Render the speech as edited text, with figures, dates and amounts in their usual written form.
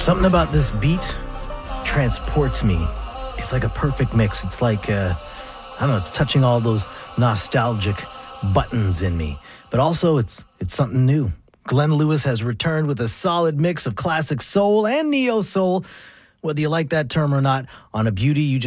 Something about this beat transports me. It's like a perfect mix. It's like, I don't know, it's touching all those nostalgic buttons in me. But also, it's something new. Glenn Lewis has returned with a solid mix of classic soul and neo soul, whether you like that term or not, on a beauty you just